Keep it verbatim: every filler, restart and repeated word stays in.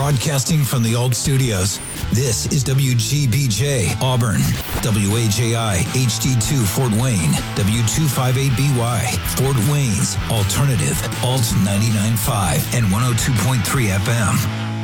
Broadcasting from the Old Studios, this is W G B J, Auburn, W A J I, H D two, Fort Wayne, W two fifty-eight B Y, Fort Wayne's Alternative, Alt ninety-nine point five and one oh two point three F M.